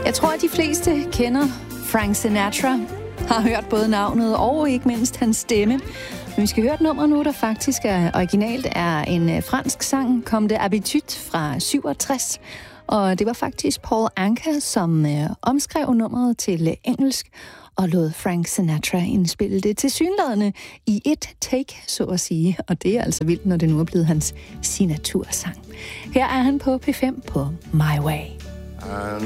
Jeg tror, at de fleste kender Frank Sinatra, har hørt både navnet og ikke mindst hans stemme. Men vi skal høre et nummer nu, der faktisk er originalt er en fransk sang, Comme de Habitude fra 67. Og det var faktisk Paul Anka, som omskrev nummeret til engelsk og lod Frank Sinatra indspille det tilsyneladende i et take, så at sige. Og det er altså vildt, når det nu er blevet hans signatursang. Her er han på P5 på My Way.